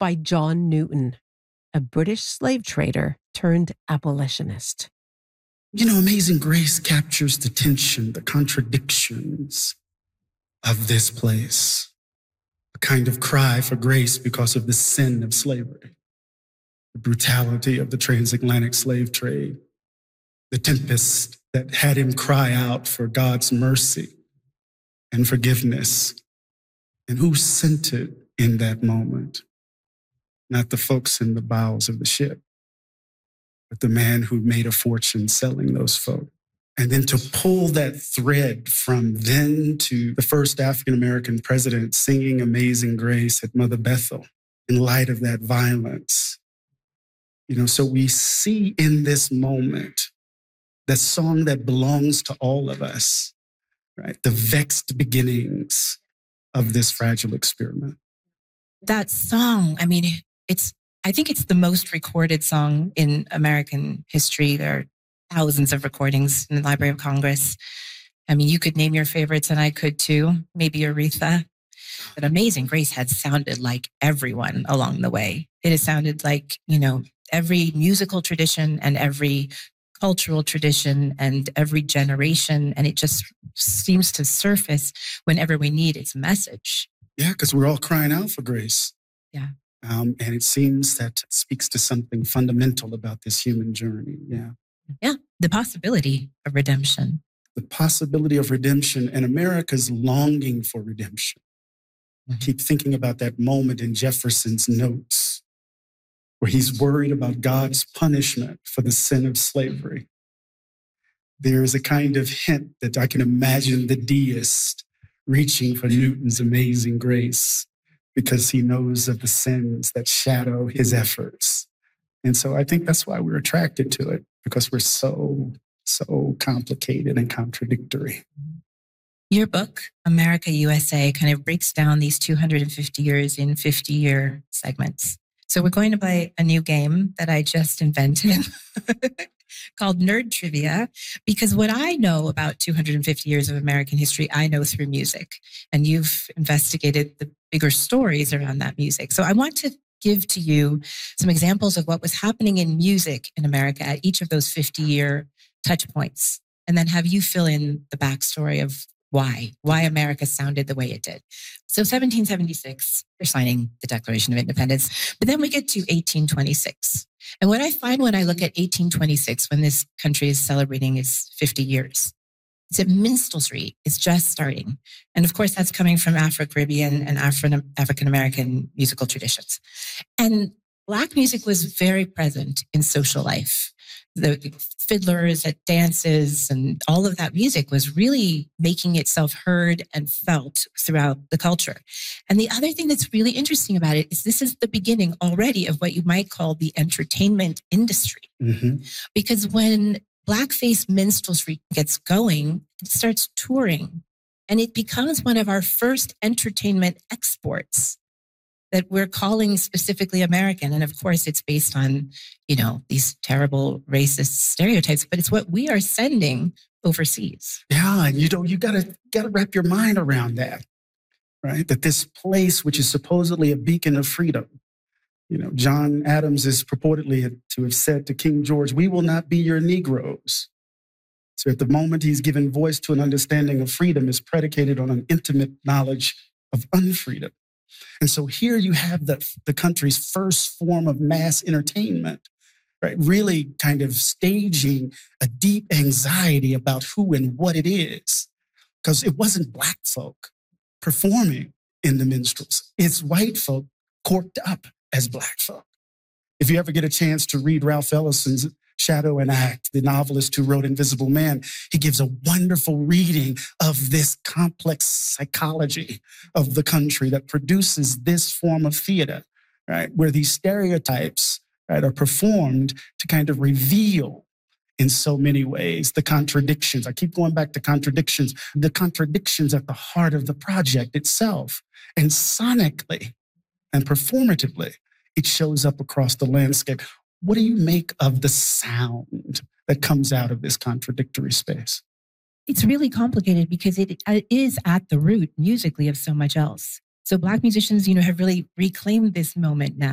by John Newton, a British slave trader turned abolitionist. You know, Amazing Grace captures the tension, the contradictions of this place. A kind of cry for grace because of the sin of slavery, the brutality of the transatlantic slave trade, the tempest that had him cry out for God's mercy and forgiveness. And who sent it in that moment? Not the folks in the bowels of the ship, but the man who made a fortune selling those folk. And then to pull that thread from then to the first African-American president singing Amazing Grace at Mother Bethel in light of that violence. You know, so we see in this moment the song that belongs to all of us, right? The vexed beginnings of this fragile experiment. That song, I mean, I think it's the most recorded song in American history. There are thousands of recordings in the Library of Congress. I mean, you could name your favorites and I could too, maybe Aretha. But Amazing Grace had sounded like everyone along the way. It has sounded like, you know, every musical tradition and every cultural tradition and every generation. And it just seems to surface whenever we need its message. Yeah, because we're all crying out for grace. Yeah. And it seems that it speaks to something fundamental about this human journey. Yeah. Yeah. The possibility of redemption. The possibility of redemption and America's longing for redemption. I keep thinking about that moment in Jefferson's notes where he's worried about God's punishment for the sin of slavery. There is a kind of hint that I can imagine the deist reaching for Newton's Amazing Grace because he knows of the sins that shadow his efforts. And so I think that's why we're attracted to it, because we're so complicated and contradictory. Your book, America USA, kind of breaks down these 250 years in 50-year segments. So we're going to play a new game that I just invented called Nerd Trivia, because what I know about 250 years of American history, I know through music. And you've investigated the bigger stories around that music. So I want to give to you some examples of what was happening in music in America at each of those 50-year touch points, and then have you fill in the backstory of why America sounded the way it did. So 1776, they're signing the Declaration of Independence, but then we get to 1826. And what I find when I look at 1826, when this country is celebrating its 50 years, is that minstrelsy is just starting. And of course, that's coming from Afro-Caribbean and African-American musical traditions. And Black music was very present in social life. The fiddlers at dances and all of that music was really making itself heard and felt throughout the culture. And the other thing that's really interesting about it is this is the beginning already of what you might call the entertainment industry. Mm-hmm. Because when Blackface minstrelsy gets going, it starts touring and it becomes one of our first entertainment exports that we're calling specifically American. And of course, it's based on, you know, these terrible racist stereotypes, but it's what we are sending overseas. Yeah, and you gotta wrap your mind around that, right? That this place, which is supposedly a beacon of freedom, you know, John Adams is purportedly to have said to King George, "We will not be your Negroes." So at the moment he's given voice to an understanding of freedom is predicated on an intimate knowledge of unfreedom. And so here you have the country's first form of mass entertainment, right? Really kind of staging a deep anxiety about who and what it is. Because it wasn't Black folk performing in the minstrels. It's white folk corked up as Black folk. If you ever get a chance to read Ralph Ellison's Shadow and Act, the novelist who wrote Invisible Man, he gives a wonderful reading of this complex psychology of the country that produces this form of theater, right? Where these stereotypes, right, are performed to kind of reveal in so many ways the contradictions. I keep going back to contradictions, the contradictions at the heart of the project itself. And sonically and performatively, it shows up across the landscape. What do you make of the sound that comes out of this contradictory space? It's really complicated because it is at the root musically of so much else. So Black musicians, you know, have really reclaimed this moment now.